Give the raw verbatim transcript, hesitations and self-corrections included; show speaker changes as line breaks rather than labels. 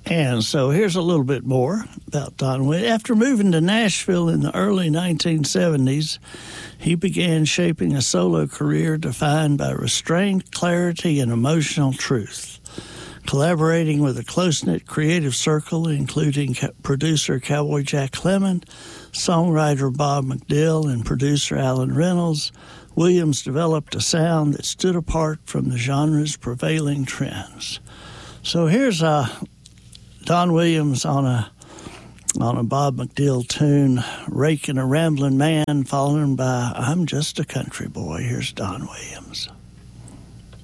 And so here's a little bit more about Don Williams. After moving to Nashville in the early nineteen seventies, he began shaping a solo career defined by restraint, clarity, and emotional truth. Collaborating with a close-knit creative circle, including ca- producer Cowboy Jack Clement, songwriter Bob McDill, and producer Alan Reynolds, Williams developed a sound that stood apart from the genre's prevailing trends. So here's uh, Don Williams on a on a Bob McDill tune, Raking a Ramblin' Man, followed by I'm Just a Country Boy. Here's Don Williams.